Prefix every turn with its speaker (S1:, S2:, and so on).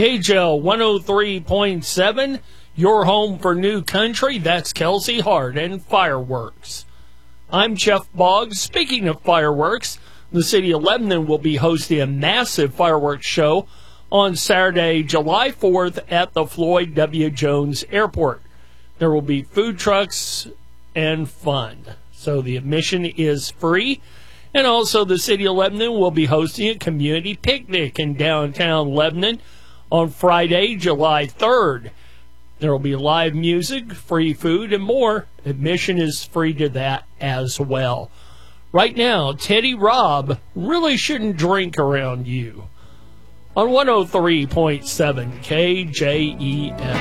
S1: KJL 103.7, your home for new country. That's Kelsey Hart and Fireworks. I'm Jeff Boggs. Speaking of fireworks, the city of Lebanon will be hosting a massive fireworks show on Saturday, July 4th at the Floyd W. Jones Airport. There will be food trucks and fun. So the admission is free. And also the city of Lebanon will be hosting a community picnic in downtown Lebanon on Friday, July 3rd. There will be live music, free food, and more. Admission is free to that as well. Right now, Teddy Robb really shouldn't drink around you. On 103.7 KJEF.